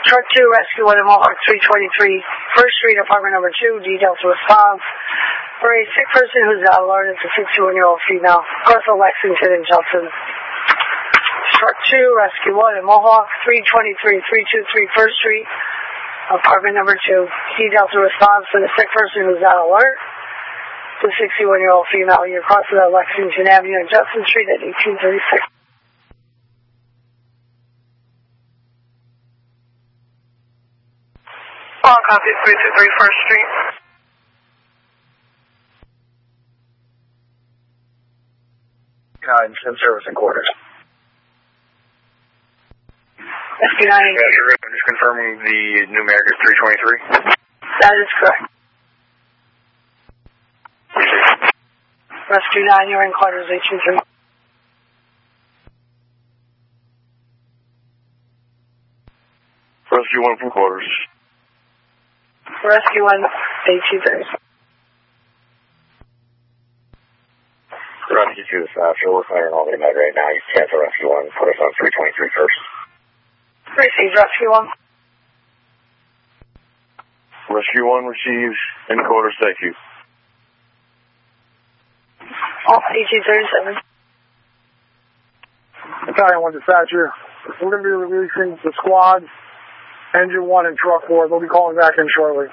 Truck 2, Rescue 1 in Mohawk 323, 1st Street, apartment number 2, details to response. For a sick person who's not alert, it's a 61-year-old female. Across the Lexington and Judson. Truck 2, Rescue 1 in Mohawk 323, 323, 1st Street, apartment number 2, details to response for the sick person who's not alert. The 61-year-old female. You're crossing the Lexington Avenue and Judson Street at 1836. Long copy, 323 1st Street. In service and quarters. SQ9. I'm just confirming the numeric is 323. That is correct. Rescue 9, you're in quarters 823. Rescue 1 from quarters. Rescue 1, 823. Rescue 2 is after. We're firing all the night right now. You cancel Rescue 1. Put us on 323 first. Received, Rescue 1. Rescue 1 receives in quarters. Thank you. Oh, 1837. Battalion 1 dispatcher. We're going to be releasing the squad, engine 1 and truck 4. They'll be calling back in shortly.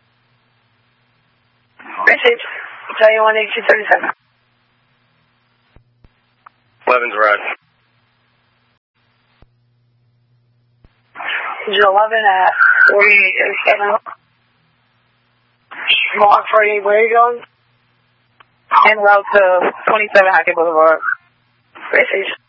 Received. Battalion 1, 1837. 11's right. Engine 11 at 4837. Mohawk 48, where are you going? En route to 27 Hackett Boulevard. Received.